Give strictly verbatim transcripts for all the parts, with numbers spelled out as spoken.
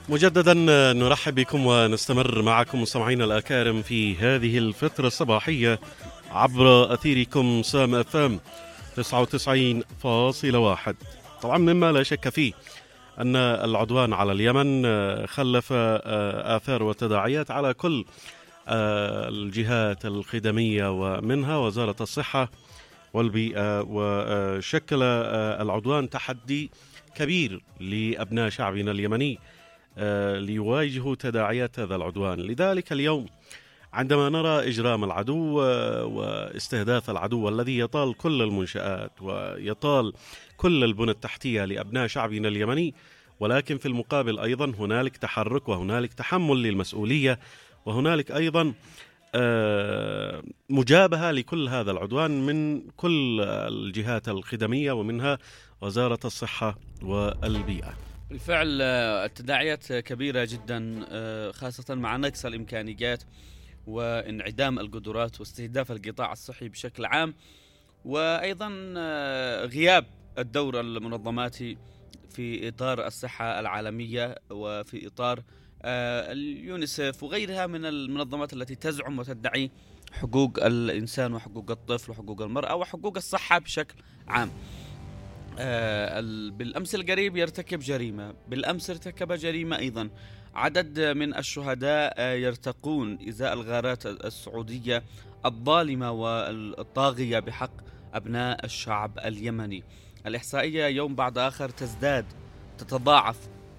مجددا نرحب بكم ونستمر معكم مستمعينا الأكارم في هذه الفترة الصباحية عبر أثيركم سام اف ام تسعة وتسعين فاصلة واحد. طبعا مما لا شك فيه أن العدوان على اليمن خلف آثار وتداعيات على كل الجهات الخدمية ومنها وزارة الصحة والبيئة، وشكل العدوان تحدي كبير لأبناء شعبنا اليمني ليواجهوا تداعيات هذا العدوان. لذلك اليوم عندما نرى إجرام العدو واستهداف العدو الذي يطال كل المنشآت ويطال كل البنى التحتية لأبناء شعبنا اليمني، ولكن في المقابل أيضا هنالك تحرك وهنالك تحمل للمسؤولية وهنالك أيضا مجابهة لكل هذا العدوان من كل الجهات الخدمية ومنها وزارة الصحة والبيئة. بالفعل التداعيات كبيرة جدا، خاصة مع نقص الإمكانيات وانعدام القدرات واستهداف القطاع الصحي بشكل عام، وأيضا غياب الدور المنظماتي في إطار الصحة العالمية وفي إطار اليونيسف وغيرها من المنظمات التي تزعم وتدعي حقوق الإنسان وحقوق الطفل وحقوق المرأة وحقوق الصحة بشكل عام. بالأمس القريب يرتكب جريمة، بالأمس ارتكب جريمة أيضا. عدد من الشهداء يرتقون إزاء الغارات السعودية الظالمة والطاغية بحق أبناء الشعب اليمني. الإحصائية يوم بعد آخر تزداد، تتضاعف،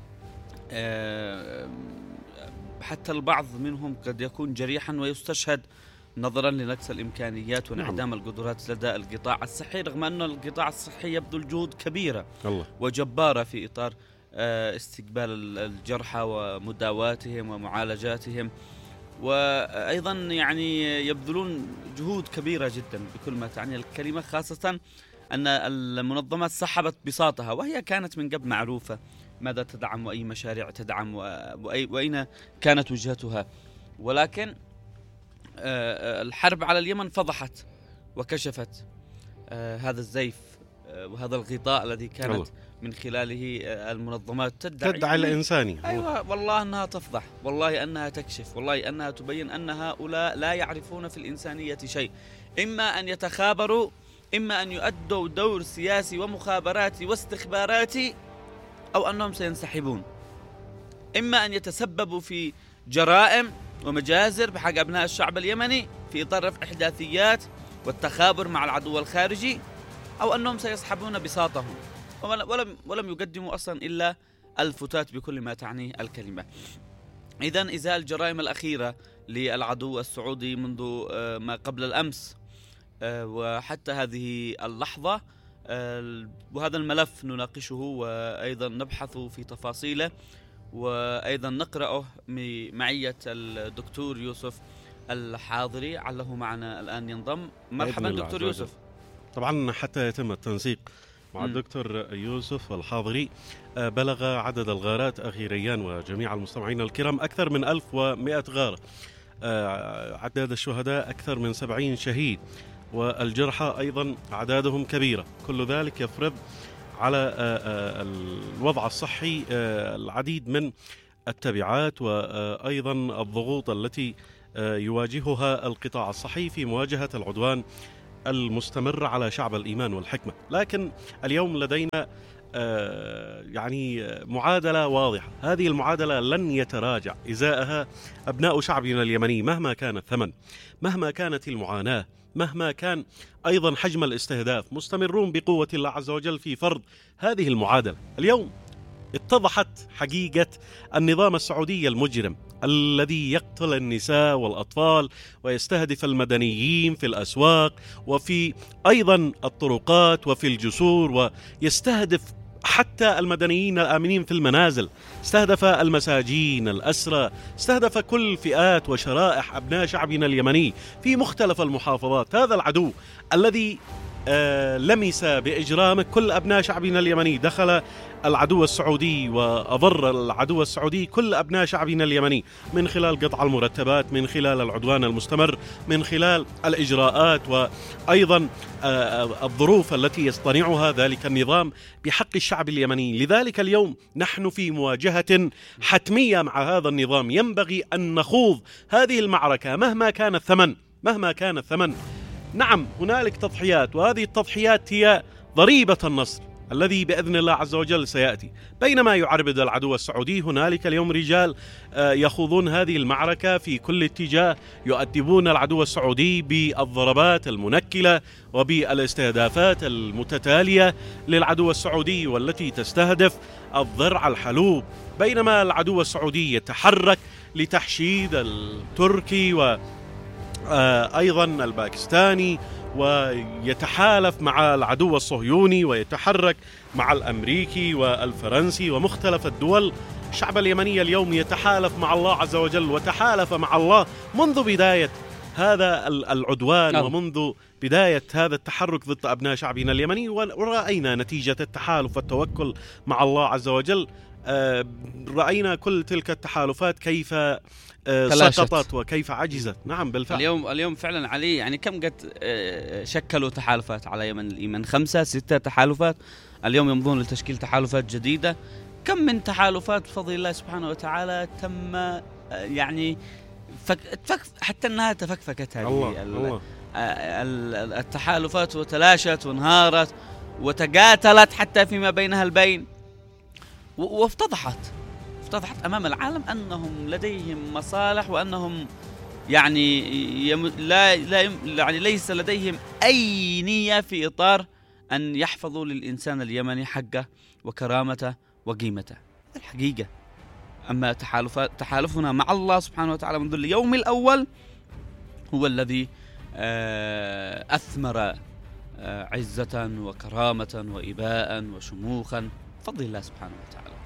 حتى البعض منهم قد يكون جريحا ويستشهد نظرا لنقص الإمكانيات وانعدام القدرات لدى القطاع الصحي، رغم أن القطاع الصحي يبذل جهود كبيرة الله. وجبارة في إطار استقبال الجرحى ومداواتهم ومعالجاتهم، وأيضا يعني يبذلون جهود كبيرة جدا بكل ما تعني الكلمة، خاصة أن المنظمات سحبت بساطها وهي كانت من قبل معروفة ماذا تدعم وأي مشاريع تدعم وأين كانت وجهتها، ولكن الحرب على اليمن فضحت وكشفت هذا الزيف وهذا الغطاء الذي كانت الله. من خلاله المنظمات تدعي, تدعي الإنساني. أيوة والله أنها تفضح، والله أنها تكشف، والله أنها تبين أن هؤلاء لا يعرفون في الإنسانية شيء، إما أن يتخابروا، إما أن يؤدوا دور سياسي ومخابراتي واستخباراتي، أو أنهم سينسحبون، إما أن يتسببوا في جرائم ومجازر بحق أبناء الشعب اليمني في إطار رفع إحداثيات والتخابر مع العدو الخارجي، أو أنهم سيصحبون بساطهم ولم, ولم يقدموا أصلا إلا الفتات بكل ما تعنيه الكلمة. إذن إزاء الجرائم الأخيرة للعدو السعودي منذ ما قبل الأمس وحتى هذه اللحظة، وهذا الملف نناقشه وأيضا نبحث في تفاصيله وأيضا نقرأه بمعية الدكتور يوسف الحاضري، علّه معنا الآن ينضم. مرحبا دكتور يوسف. طبعا حتى يتم التنسيق مع م. الدكتور يوسف الحاضري، بلغ عدد الغارات أخيريا وجميع المستمعين الكرام أكثر من ألف ومئة غارة، عدد الشهداء أكثر من سبعين شهيد، والجرحى أيضا أعدادهم كبيرة. كل ذلك يفرض على الوضع الصحي العديد من التبعات وأيضا الضغوط التي يواجهها القطاع الصحي في مواجهة العدوان المستمر على شعب الإيمان والحكمة. لكن اليوم لدينا يعني معادلة واضحة، هذه المعادلة لن يتراجع إزاءها أبناء شعبنا اليمني مهما كان الثمن، مهما كانت المعاناة، مهما كان أيضا حجم الاستهداف. مستمرون بقوة الله عز وجل في فرض هذه المعادلة. اليوم اتضحت حقيقة النظام السعودي المجرم الذي يقتل النساء والأطفال ويستهدف المدنيين في الأسواق وفي أيضا الطرقات وفي الجسور، ويستهدف حتى المدنيين الآمنين في المنازل، استهدف المساجين، الأسرى، استهدف كل فئات وشرائح أبناء شعبنا اليمني في مختلف المحافظات. هذا العدو الذي آه لمس بإجرامه كل أبناء شعبنا اليمني، دخل العدو السعودي وأضر العدو السعودي كل أبناء شعبنا اليمني من خلال قطع المرتبات، من خلال العدوان المستمر، من خلال الإجراءات، وأيضا الظروف التي يصطنعها ذلك النظام بحق الشعب اليمني. لذلك اليوم نحن في مواجهة حتمية مع هذا النظام، ينبغي أن نخوض هذه المعركة مهما كان الثمن، مهما كان الثمن. نعم هنالك تضحيات، وهذه التضحيات هي ضريبة النصر الذي بإذن الله عز وجل سيأتي. بينما يعربد العدو السعودي، هنالك اليوم رجال يخوضون هذه المعركة في كل اتجاه، يؤدبون العدو السعودي بالضربات المنكلة وبالاستهدافات المتتالية للعدو السعودي والتي تستهدف الضرع الحلوب. بينما العدو السعودي يتحرك لتحشيد التركي وأيضا الباكستاني، ويتحالف مع العدو الصهيوني، ويتحرك مع الأمريكي والفرنسي ومختلف الدول. الشعب اليمني اليوم يتحالف مع الله عز وجل، وتحالف مع الله منذ بداية هذا العدوان ومنذ بداية هذا التحرك ضد أبناء شعبنا اليمني، ورأينا نتيجة التحالف والتوكل مع الله عز وجل. رأينا كل تلك التحالفات كيف سقطت وكيف عجزت. نعم بالفعل. اليوم اليوم فعلا علي، يعني كم قد شكلوا تحالفات على يمن الإيمن؟ خمسة ستة تحالفات. اليوم يمضون لتشكيل تحالفات جديدة. كم من تحالفات بفضل الله سبحانه وتعالى تم يعني فك فك حتى أنها تفكفكت هذه الله الله. التحالفات وتلاشت وانهارت وتقاتلت حتى فيما بينها البين، وافتضحت افتضحت أمام العالم أنهم لديهم مصالح، وأنهم يعني يم لا لا يعني ليس لديهم أي نية في إطار أن يحفظوا للإنسان اليمني حقه وكرامته وقيمته. الحقيقة أما تحالفات تحالفنا مع الله سبحانه وتعالى منذ اليوم الأول هو الذي أثمر عزة وكرامة وإباء وشموخا بفضل الله سبحانه وتعالى.